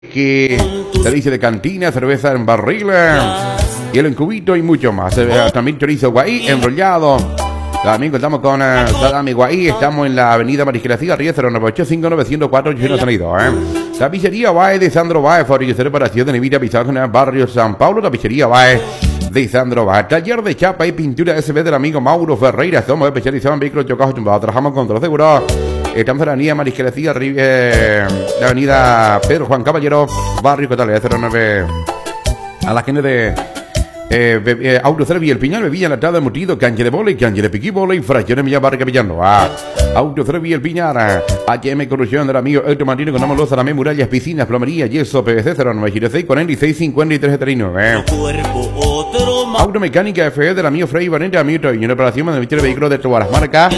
que servicio de cantina, cerveza en barril, hielo en cubito y mucho más. También chorizo guay enrollado. También contamos con Salami Guay. Estamos en la avenida Marisquera Cigarría 0985-904-800 Sonido. Tapicería Bae de Sandro Bae, fabricación de reparación de nevera pisada en el barrio San Pablo. Tapicería Bae de Sandro Bae. Taller de chapa y pintura SB del amigo Mauro Ferreira. Somos especializados en vehículos chocados y tumbados. Trabajamos con todos los seguros. Estamos en la avenida Marisquera Cigarría, la avenida Pedro Juan Caballero, barrio Cotalea 09. A la gente de Autoservi El Piñal, bebilla enlatada de mutido, cancha de bola y cancha de piqui bola y fracciones Milla Barca Villanoa. Autoservi El Piñal, HM Corrupción del amigo Héctor Martino, con Loza, también murallas, piscinas, plomería, yeso, PVC 0906 46 53 39. Automecánica FE del amigo Frey Vanente, amigo y una operación de emitir vehículos de todas las marcas.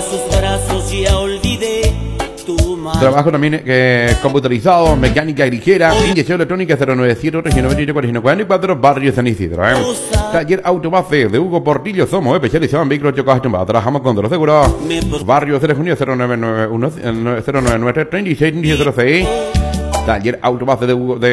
Trabajo también computarizado, mecánica ligera, inyección electrónica 097 444 barrio San Isidro. Taller Autobase de Hugo Portillo, somos especializados en vehículos chocados y tumbados. Trabajamos con los seguros. Barrio 3 de junio 0993 3606. Taller Autobase de Hugo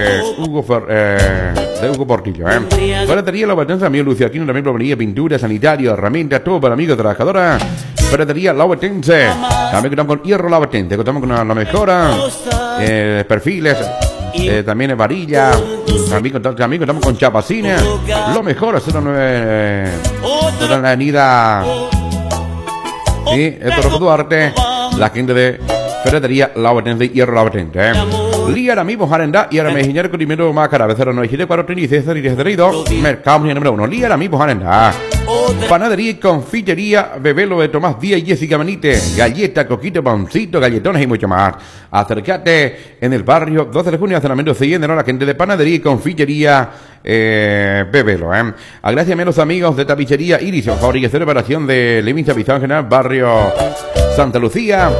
Portillo. Ferretería La Batenza, amigo Lucio Aquino, también plomería, pintura, sanitario, herramientas, todo para amigos trabajadora. Ferretería La Batense. También contamos con hierro La Batense. Contamos con la mejora, perfiles, también varilla. También contamos con chapacines. Lo mejor, 09. En la avenida Torre Duarte. La gente de Ferretería La Batense, hierro La Batense. Liara Amigos Arendá y ahora me enseñar con primero más cara. 097436 Mercado número 1. Liara Amigos Arendá. Panadería y confitería Bebelo de Tomás Díaz y Jessica Benítez. Galleta, coquito, pancito, galletones y mucho más. Acércate en el barrio 12 de junio, estacionamiento siguiente, ¿no? La gente de panadería y confitería Bebelo. Agradeceme a los amigos de tapicería Iris, fabricación de reparación de Living Tapizado en general, barrio Santa Lucía,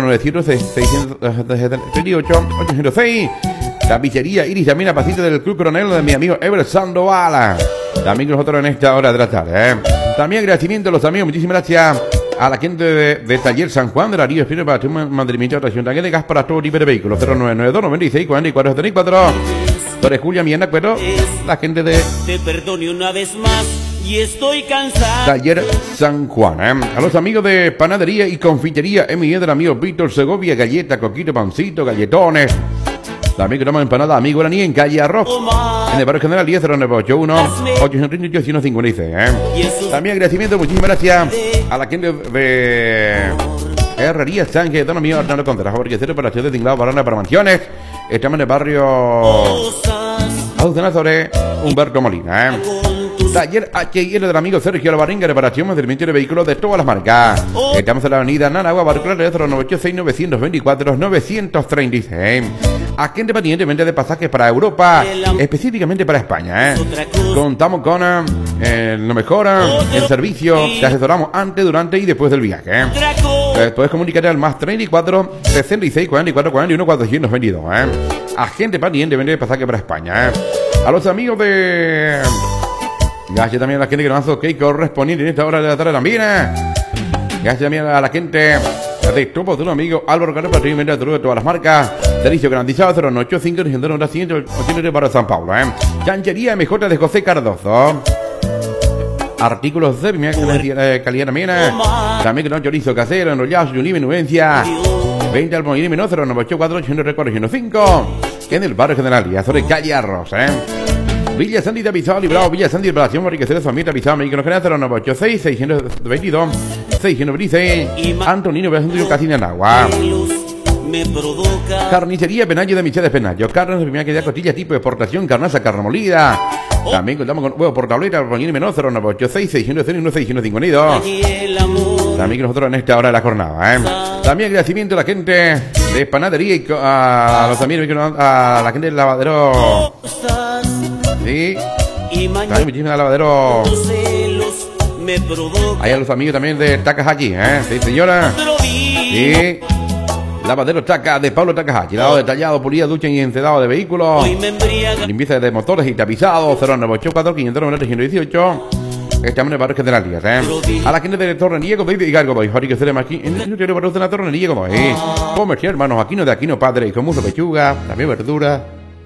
097-638-806. Tapicería Iris, también a pasito del Club Coronel de mi amigo Ever Sandoval. También nosotros en esta hora de la tarde. También agradecimiento a los amigos, muchísimas gracias a la gente de Taller San Juan de la Río Espino para tu mantenimiento de tracción tanque de gas para todo tipo de vehículos. 0992 96 44 74. Torre Julia Miena, acuerdo. La gente de Te perdone una vez más y estoy cansado. Taller San Juan. A los amigos de panadería y confitería M&E del amigo Víctor Segovia, galleta, coquito, pancito, galletones. También que toman empanada amigo Graní en calle Arroz, en el barrio General 10 0981 838 156. También agradecimiento, muchísimas gracias a la gente de Herrería Sánchez, don amigo Hernando Contreras, fabricación para de tinglado para mansiones. Estamos en el barrio Azucena sobre Humberto Molina. Taller H&L del amigo Sergio Alvarenga, reparación, mantenimiento de vehículos de todas las marcas. Estamos en la avenida Nanagua, barrio 0986 924 936. Agente pertinentemente de pasajes para Europa, específicamente para España. Contamos con lo mejor el servicio. Te asesoramos antes, durante y después del viaje. Puedes comunicarte al más 34 66 44 41 422. Agente pertinentemente de pasajes para España. A los amigos de... Gracias también a la gente que nos hace ok correspondiente en esta hora de la tarde también. Gracias también a la gente de Topo, de un amigo Álvaro Carlos, patrimonio de todas las marcas. Servicio garantizado 085 180 para San Pablo. Chanchería MJ de José Cardozo. Artículos de primera calidad también. También con chorizo casero, enrollado, y menudencia. 20 al Molinime 0984 804 en el barrio General y sobre calle Arroz. Villa Sandy Tapizado, librado Villa Sandy, reparación, fabricación de familia tapizado, México General 0986 622 626. Antonino Beasantillo Casina en Agua. Carnicería Penayo de Michel de Penayo. Carnes de primera calidad, costilla tipo de exportación, carnaza, carne molida. También contamos con huevo por tableta, Roñini Menor 0986 601 652. También nosotros en esta hora de la jornada. También agradecimiento a la gente de panadería y a los amigos, a la gente del lavadero. Sí. También muchísimas lavadero. Hay a los amigos también de Takahashi, sí, señora. Sí. Lavadero Taca de Pablo Takahashi. Lavado detallado, pulida, ducha y encedado de vehículos. Limpieza de motores y tapizado. 0984 590 318. Estamos en el barrio General Díaz, A la gente de Torrería Godoy y Gargodoy, fabricación de máquinas en el interior de la Torrería Godoy. Comercial, hermanos, Aquino de Aquino, padre y con mucho pechuga, también verdura.